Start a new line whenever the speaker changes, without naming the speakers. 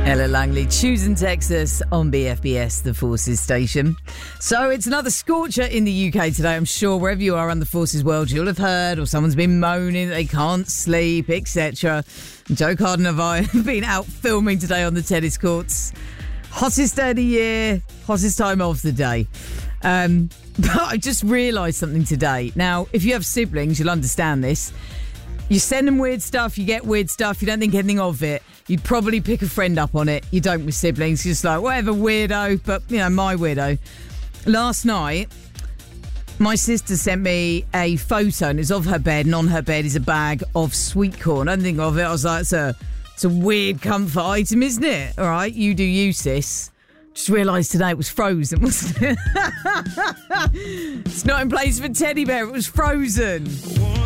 Ella Langley, choosing Texas on BFBS, the Forces station. So it's another scorcher in the UK today. I'm sure wherever you are around the Forces world, you'll have heard or someone's been moaning that they can't sleep, etc. Joe Carden and I have been out filming today on the tennis courts. Hottest day of the year, hottest time of the day. But I just realised something today. Now, if you have siblings, you'll understand this. You send them weird stuff, you get weird stuff, you don't think anything of it. You'd probably pick a friend up on it. You don't with siblings. You're just like, whatever, weirdo. But, you know, my weirdo. Last night, my sister sent me a photo, and it's of her bed, and on her bed is a bag of sweet corn. I didn't think of it. I was like, it's a weird comfort item, isn't it? All right, you do you, sis. Just realised today it was frozen, wasn't it? It's not in place for teddy bear. It was frozen.